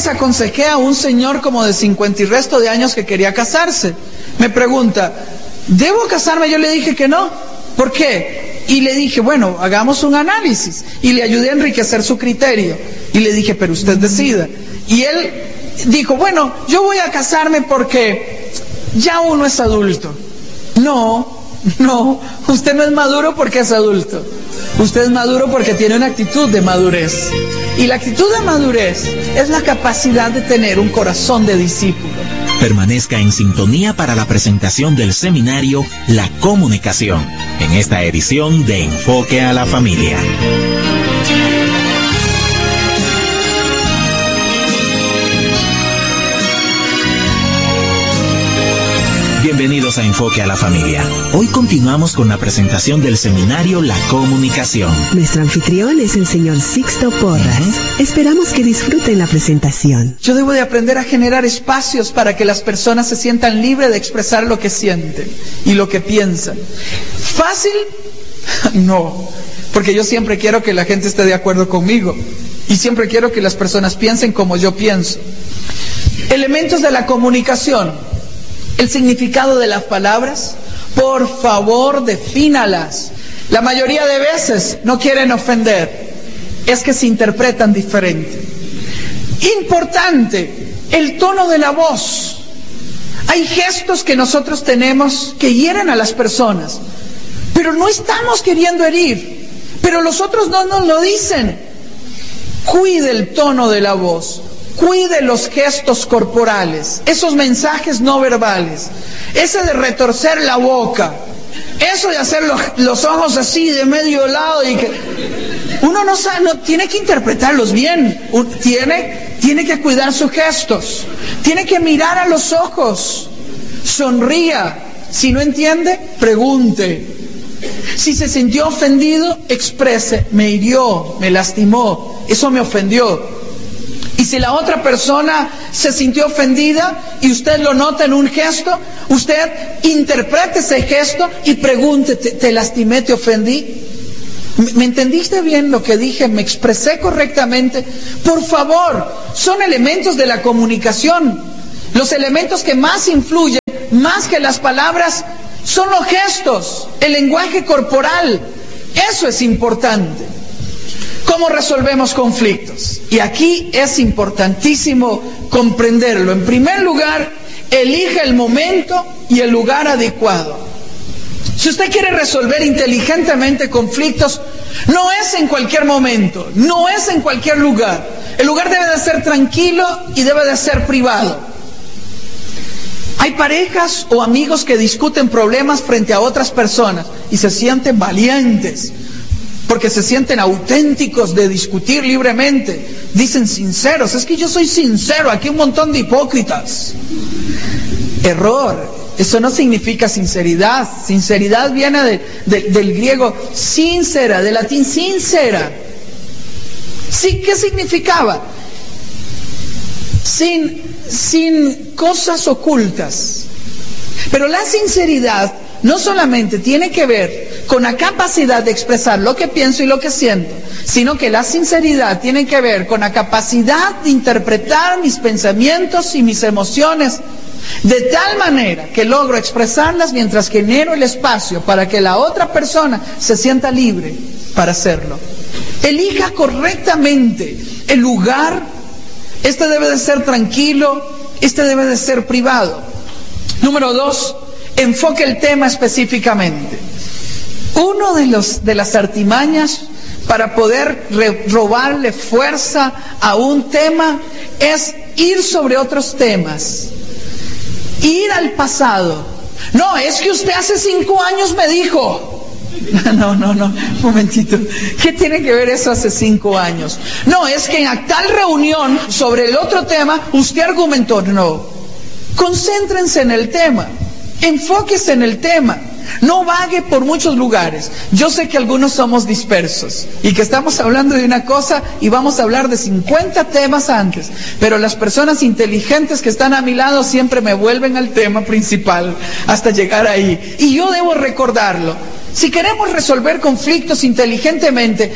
vez aconsejé a un señor como de 50 y resto de años que quería casarse. Me pregunta, ¿debo casarme? Yo le dije que no. ¿Por qué? Y le dije, bueno, hagamos un análisis. Y le ayudé a enriquecer su criterio. Y le dije, pero usted decida. Y él dijo, bueno, yo voy a casarme porque ya uno es adulto. No, usted no es maduro porque es adulto. Usted es maduro porque tiene una actitud de madurez. Y la actitud de madurez es la capacidad de tener un corazón de discípulo. Permanezca en sintonía para la presentación del seminario La Comunicación, en esta edición de Enfoque a la Familia. Bienvenidos a Enfoque a la Familia. Hoy continuamos con la presentación del seminario La Comunicación. Nuestro anfitrión es el señor Sixto Porras. Esperamos que disfruten la presentación. Yo debo de aprender a generar espacios para que las personas se sientan libres de expresar lo que sienten y lo que piensan. ¿Fácil? No, porque yo siempre quiero que la gente esté de acuerdo conmigo y siempre quiero que las personas piensen como yo pienso. Elementos de la comunicación. El significado de las palabras, por favor, defínalas. La mayoría de veces no quieren ofender, es que se interpretan diferente. Importante, el tono de la voz. Hay gestos que nosotros tenemos que hieren a las personas, pero no estamos queriendo herir, pero los otros no nos lo dicen. Cuide el tono de la voz. Cuide los gestos corporales, esos mensajes no verbales, ese de retorcer la boca, eso de hacer los ojos así de medio lado y que uno no sabe, no tiene que interpretarlos bien, tiene que cuidar sus gestos, tiene que mirar a los ojos, sonría, si no entiende, pregunte, si se sintió ofendido, exprese, me hirió, me lastimó, eso me ofendió. Y si la otra persona se sintió ofendida y usted lo nota en un gesto, usted interprete ese gesto y pregunte, ¿te lastimé, te ofendí? ¿Me entendiste bien lo que dije? ¿Me expresé correctamente? Por favor, son elementos de la comunicación. Los elementos que más influyen, más que las palabras, son los gestos, el lenguaje corporal. Eso es importante. ¿Cómo resolvemos conflictos? Y aquí es importantísimo comprenderlo. En primer lugar, elija el momento y el lugar adecuado. Si usted quiere resolver inteligentemente conflictos, no es en cualquier momento, no es en cualquier lugar. El lugar debe de ser tranquilo y debe de ser privado. Hay parejas o amigos que discuten problemas frente a otras personas y se sienten valientes, porque se sienten auténticos de discutir libremente, dicen sinceros, es que yo soy sincero, aquí hay un montón de hipócritas. Error, eso no significa sinceridad. Sinceridad viene del griego sincera, del latín sincera. Sí, ¿qué significaba? Sin cosas ocultas. Pero la sinceridad no solamente tiene que ver con la capacidad de expresar lo que pienso y lo que siento, sino que la sinceridad tiene que ver con la capacidad de interpretar mis pensamientos y mis emociones de tal manera que logro expresarlas mientras genero el espacio para que la otra persona se sienta libre para hacerlo. Elija correctamente el lugar. Este debe de ser tranquilo, este debe de ser privado. Número 2, enfoque el tema específicamente. Uno de las artimañas para poder robarle fuerza a un tema es ir sobre otros temas, ir al pasado. No, es que usted hace 5 años me dijo. No, un momentito. ¿Qué tiene que ver eso hace 5 años? No, es que en tal reunión sobre el otro tema usted argumentó. No, concéntrense en el tema, enfóquese en el tema. No vague por muchos lugares. Yo sé que algunos somos dispersos y que estamos hablando de una cosa y vamos a hablar de 50 temas antes, pero las personas inteligentes que están a mi lado siempre me vuelven al tema principal hasta llegar ahí. Y yo debo recordarlo. Si queremos resolver conflictos inteligentemente,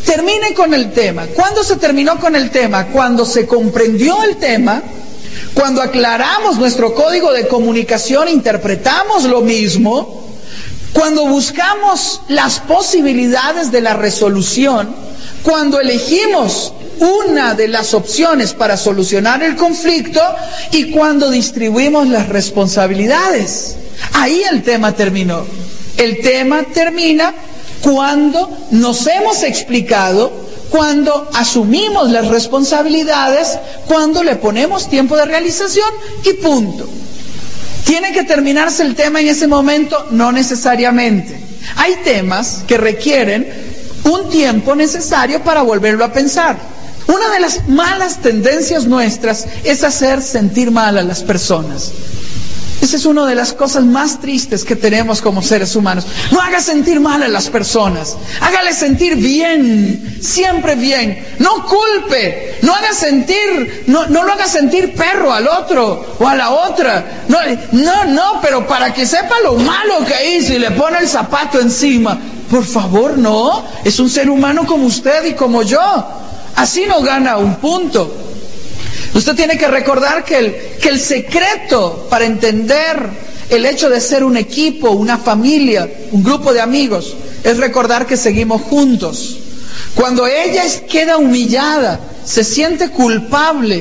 termine con el tema. ¿Cuándo se terminó con el tema? Cuando se comprendió el tema, cuando aclaramos nuestro código de comunicación, interpretamos lo mismo, cuando buscamos las posibilidades de la resolución, cuando elegimos una de las opciones para solucionar el conflicto y cuando distribuimos las responsabilidades. Ahí el tema terminó. El tema termina cuando nos hemos explicado, cuando asumimos las responsabilidades, cuando le ponemos tiempo de realización y punto. ¿Tiene que terminarse el tema en ese momento? No necesariamente. Hay temas que requieren un tiempo necesario para volverlo a pensar. Una de las malas tendencias nuestras es hacer sentir mal a las personas. Esa es una de las cosas más tristes que tenemos como seres humanos. No haga sentir mal a las personas. Hágale sentir bien, siempre bien. No culpe, no haga sentir, no lo haga sentir perro al otro o a la otra. No, pero para que sepa lo malo que hizo y le pone el zapato encima. Por favor, no. Es un ser humano como usted y como yo. Así no gana un punto. Usted tiene que recordar que el secreto para entender el hecho de ser un equipo, una familia, un grupo de amigos, es recordar que seguimos juntos. Cuando ella queda humillada, se siente culpable,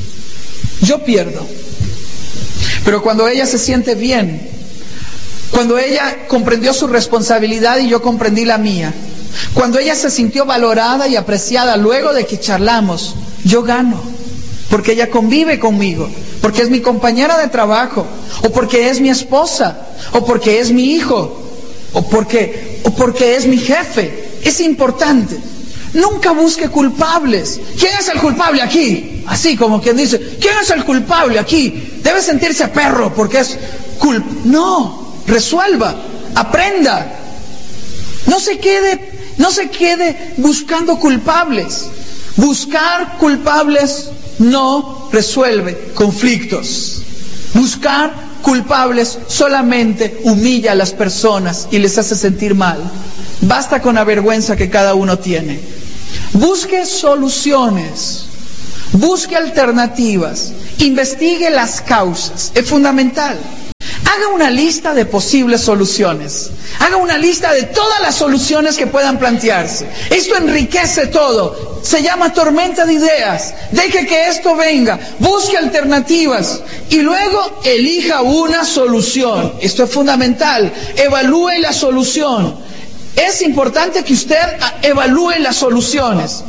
yo pierdo. Pero cuando ella se siente bien, cuando ella comprendió su responsabilidad y yo comprendí la mía, cuando ella se sintió valorada y apreciada luego de que charlamos, yo gano. Porque ella convive conmigo, porque es mi compañera de trabajo, o porque es mi esposa, o porque es mi hijo, o porque es mi jefe. Es importante. Nunca busque culpables. ¿Quién es el culpable aquí? Así como quien dice, ¿quién es el culpable aquí? Debe sentirse perro porque es No, resuelva, aprenda. No se quede buscando culpables. Buscar culpables no resuelve conflictos. Buscar culpables solamente humilla a las personas y les hace sentir mal. Basta con la vergüenza que cada uno tiene. Busque soluciones, busque alternativas, investigue las causas. Es fundamental. Haga una lista de posibles soluciones. Haga una lista de todas las soluciones que puedan plantearse. Esto enriquece todo. Se llama tormenta de ideas. Deje que esto venga. Busque alternativas. Y luego elija una solución. Esto es fundamental. Evalúe la solución. Es importante que usted evalúe las soluciones.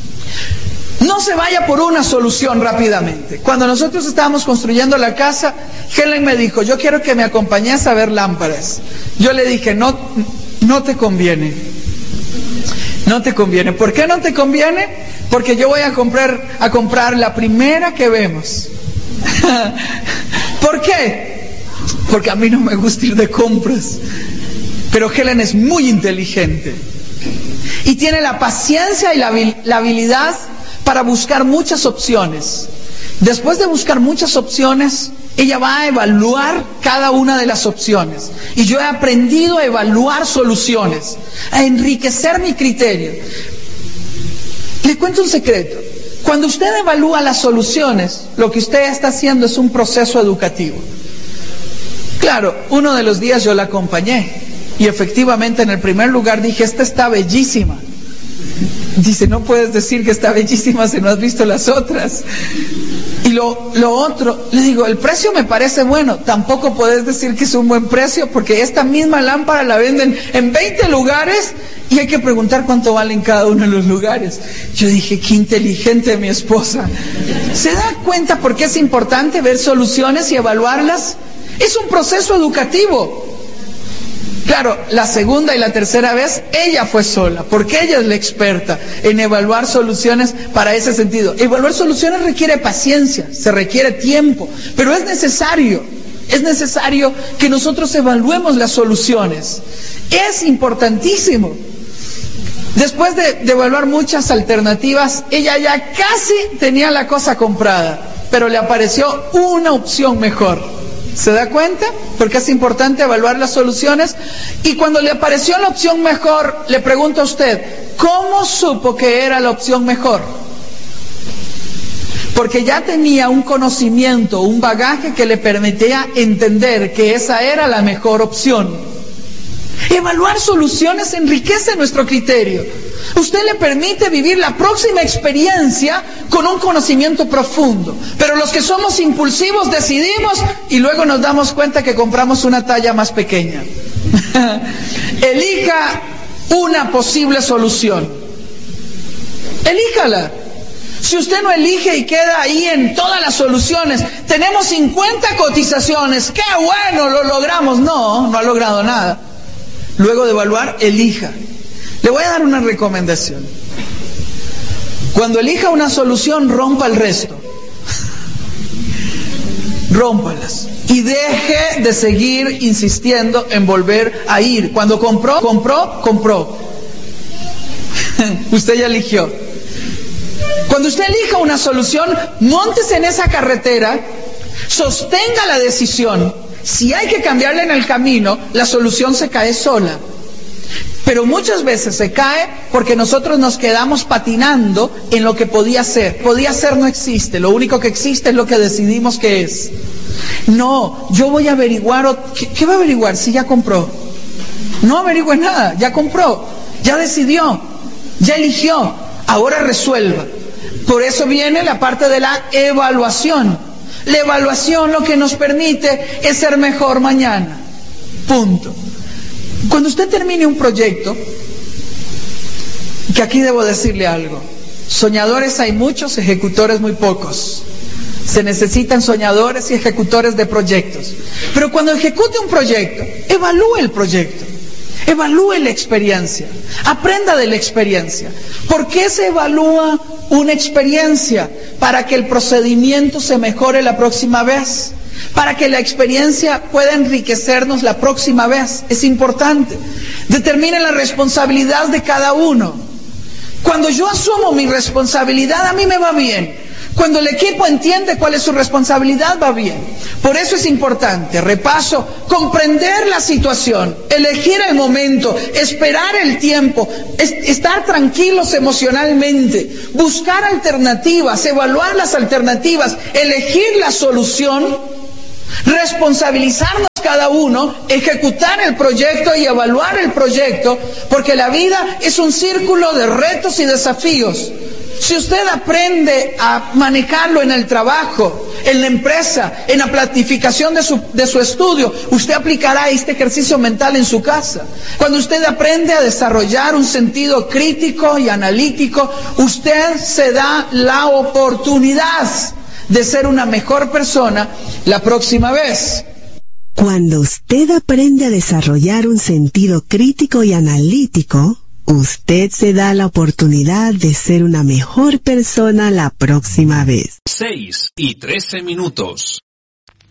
No se vaya por una solución rápidamente. Cuando nosotros estábamos construyendo la casa, Helen me dijo, yo quiero que me acompañes a ver lámparas. Yo le dije, no te conviene. No te conviene. ¿Por qué no te conviene? Porque yo voy a comprar la primera que vemos. ¿Por qué? Porque a mí no me gusta ir de compras. Pero Helen es muy inteligente. Y tiene la paciencia y la habilidad para buscar muchas opciones. Después de buscar muchas opciones, ella va a evaluar cada una de las opciones. Y yo he aprendido a evaluar soluciones, a enriquecer mi criterio. Le cuento un secreto. Cuando usted evalúa las soluciones, lo que usted está haciendo es un proceso educativo. Claro, uno de los días yo la acompañé y efectivamente en el primer lugar dije, esta está bellísima. Dice, no puedes decir que está bellísima si no has visto las otras. Y lo otro, le digo, el precio me parece bueno. Tampoco puedes decir que es un buen precio porque esta misma lámpara la venden en 20 lugares y hay que preguntar cuánto vale en cada uno de los lugares. Yo dije, qué inteligente mi esposa. ¿Se da cuenta por qué es importante ver soluciones y evaluarlas? Es un proceso educativo. Claro, la segunda y la tercera vez ella fue sola, porque ella es la experta en evaluar soluciones para ese sentido. Evaluar soluciones requiere paciencia, se requiere tiempo, pero es necesario que nosotros evaluemos las soluciones. Es importantísimo. Después de evaluar muchas alternativas, ella ya casi tenía la cosa comprada, pero le apareció una opción mejor. ¿Se da cuenta? Porque es importante evaluar las soluciones. Y cuando le apareció la opción mejor, le pregunto a usted, ¿cómo supo que era la opción mejor? Porque ya tenía un conocimiento, un bagaje que le permitía entender que esa era la mejor opción. Evaluar soluciones enriquece nuestro criterio. Usted le permite vivir la próxima experiencia con un conocimiento profundo. Pero los que somos impulsivos decidimos y luego nos damos cuenta que compramos una talla más pequeña. Elija una posible solución. Elíjala. Si usted no elige y queda ahí en todas las soluciones, tenemos 50 cotizaciones, ¡qué bueno, lo logramos! No ha logrado nada. Luego de evaluar, elija. Le voy a dar una recomendación. Cuando elija una solución, rompa el resto. Rómpalas. Y deje de seguir insistiendo en volver a ir. Cuando compró. Usted ya eligió. Cuando usted elija una solución, móntese en esa carretera, sostenga la decisión. Si hay que cambiarla en el camino, la solución se cae sola. Pero muchas veces se cae porque nosotros nos quedamos patinando en lo que podía ser. Podía ser no existe, lo único que existe es lo que decidimos que es. No, yo voy a averiguar. ¿Qué va a averiguar si ya compró? No averigüe nada, ya compró, ya decidió, ya eligió, ahora resuelva. Por eso viene la parte de la evaluación. La evaluación lo que nos permite es ser mejor mañana. Punto. Cuando usted termine un proyecto, que aquí debo decirle algo, soñadores hay muchos, ejecutores muy pocos. Se necesitan soñadores y ejecutores de proyectos. Pero cuando ejecute un proyecto, evalúe el proyecto, evalúe la experiencia, aprenda de la experiencia. ¿Por qué se evalúa una experiencia? Para que el procedimiento se mejore la próxima vez. Para que la experiencia pueda enriquecernos la próxima vez. Es importante. Determine la responsabilidad de cada uno. Cuando yo asumo mi responsabilidad, a mí me va bien. Cuando el equipo entiende cuál es su responsabilidad, va bien. Por eso es importante, repaso, comprender la situación, elegir el momento, esperar el tiempo, estar tranquilos emocionalmente, buscar alternativas, evaluar las alternativas, elegir la solución, responsabilizarnos cada uno, ejecutar el proyecto y evaluar el proyecto, porque la vida es un círculo de retos y desafíos. Si usted aprende a manejarlo en el trabajo, en la empresa, en la planificación de su estudio, usted aplicará este ejercicio mental en su casa. Cuando usted aprende a desarrollar un sentido crítico y analítico, usted se da la oportunidad de ser una mejor persona la próxima vez. Cuando usted aprende a desarrollar un sentido crítico y analítico, usted se da la oportunidad de ser una mejor persona la próxima vez. 6:13.